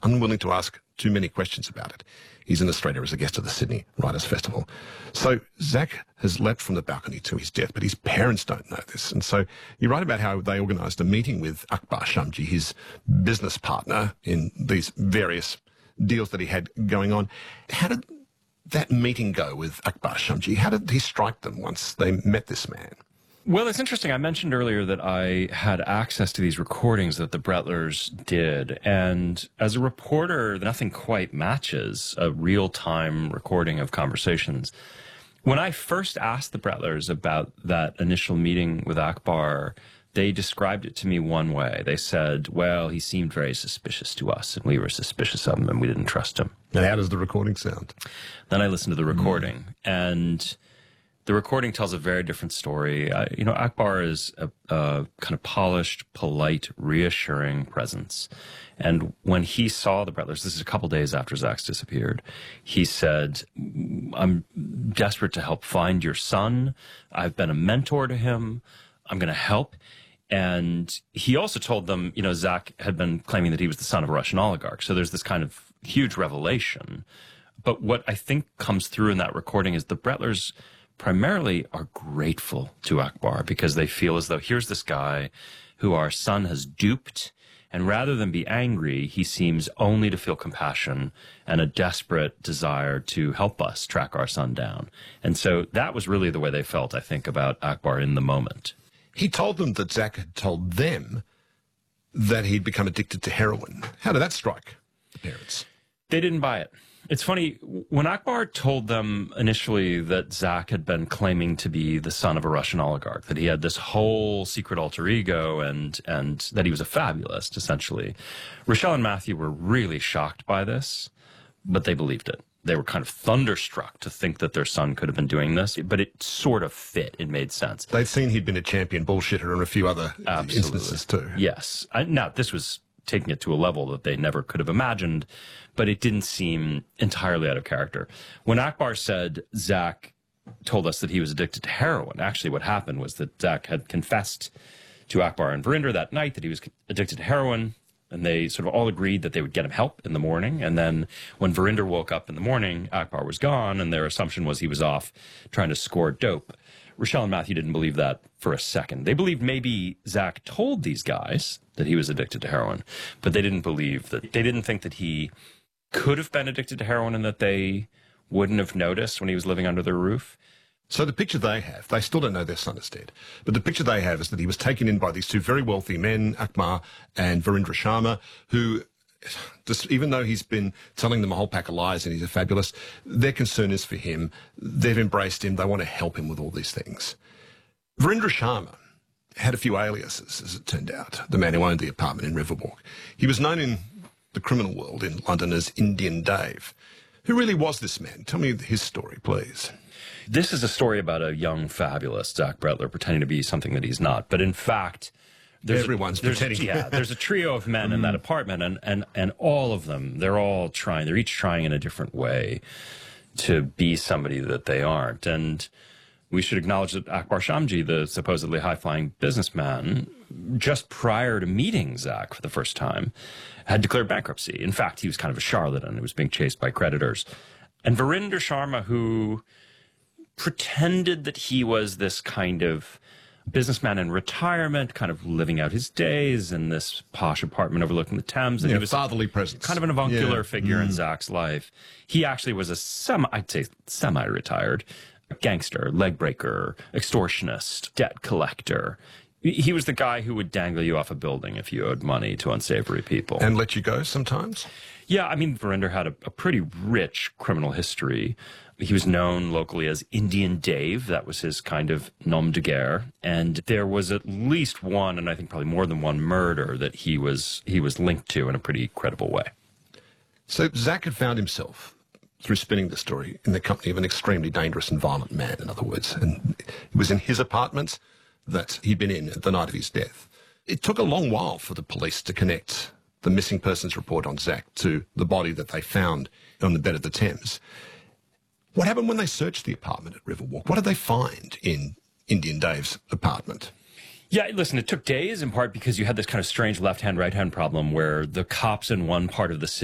unwilling to ask too many questions about it. He's in Australia as a guest of the Sydney Writers' Festival. So Zach has leapt from the balcony to his death, but his parents don't know this. And so you write about how they organised a meeting with Akbar Shamji, his business partner, in these various deals that he had going on. How did that meeting go with Akbar Shamji? How did he strike them once they met this man? Well, it's interesting. I mentioned earlier that I had access to these recordings that the Bretlers did. And as a reporter, nothing quite matches a real-time recording of conversations. When I first asked the Bretlers about that initial meeting with Akbar, they described it to me one way. They said, well, he seemed very suspicious to us, and we were suspicious of him, and we didn't trust him. And how does the recording sound? Then I listened to the recording, and the recording tells a very different story. Akbar is a kind of polished, polite, reassuring presence. And when he saw the Bretlers, this is a couple days after Zach's disappeared, he said, I'm desperate to help find your son. I've been a mentor to him. I'm going to help. And he also told them, Zach had been claiming that he was the son of a Russian oligarch. So there's this kind of huge revelation. But what I think comes through in that recording is the Bretlers primarily are grateful to Akbar because they feel as though here's this guy who our son has duped, and rather than be angry, he seems only to feel compassion and a desperate desire to help us track our son down. And so that was really the way they felt, I think, about Akbar in the moment. He told them that Zach had told them that he'd become addicted to heroin. How did that strike the parents? They didn't buy it. It's funny, when Akbar told them initially that Zach had been claiming to be the son of a Russian oligarch, that he had this whole secret alter ego and that he was a fabulist, essentially, Rochelle and Matthew were really shocked by this, but they believed it. They were kind of thunderstruck to think that their son could have been doing this, but it sort of fit. It made sense. They'd seen he'd been a champion bullshitter in a few other instances too. Yes. Now, this was taking it to a level that they never could have imagined, but it didn't seem entirely out of character. When Akbar said Zach told us that he was addicted to heroin, actually what happened was that Zach had confessed to Akbar and Verinder that night that he was addicted to heroin, and they sort of all agreed that they would get him help in the morning. And then when Verinder woke up in the morning, Akbar was gone, and their assumption was he was off trying to score dope. Rochelle and Matthew didn't believe that for a second. They believed maybe Zach told these guys that he was addicted to heroin, but they didn't believe that. They didn't think that he could have been addicted to heroin and that they wouldn't have noticed when he was living under their roof. So the picture they have, they still don't know their son is dead, but the picture they have is that he was taken in by these two very wealthy men, Akbar and Virendra Sharma, who, just, even though he's been telling them a whole pack of lies and he's a fabulous, their concern is for him. They've embraced him. They want to help him with all these things. Virendra Sharma had a few aliases, as it turned out, the man who owned the apartment in Riverwalk. He was known in the criminal world in London as Indian Dave. Who really was this man? Tell me his story, please. This is a story about a young, fabulous Zach Bretler pretending to be something that he's not. But in fact, everyone's pretending. There's a trio of men in that apartment, and all of them, they're each trying in a different way to be somebody that they aren't. And we should acknowledge that Akbar Shamji, the supposedly high-flying businessman, just prior to meeting Zach for the first time, had declared bankruptcy. In fact, he was kind of a charlatan. He was being chased by creditors. And Virendra Sharma, who pretended that he was this kind of businessman in retirement, kind of living out his days in this posh apartment overlooking the Thames. And he was fatherly presence. Kind of an avuncular figure in Zach's life. He actually was a semi-retired gangster, leg breaker, extortionist, debt collector. He was the guy who would dangle you off a building if you owed money to unsavory people. And let you go sometimes? Yeah, I mean, Verinder had a pretty rich criminal history. He was known locally as Indian Dave. That was his kind of nom de guerre. And there was at least one, and I think probably more than one, murder that he was linked to in a pretty credible way. So Zach had found himself, through spinning the story, in the company of an extremely dangerous and violent man, in other words. And it was in his apartment that he'd been in the night of his death. It took a long while for the police to connect the missing persons report on Zach to the body that they found on the bed of the Thames. What happened when they searched the apartment at Riverwalk? What did they find in Indian Dave's apartment? Yeah, listen, it took days in part because you had this kind of strange left-hand, right-hand problem where the cops in one part of the city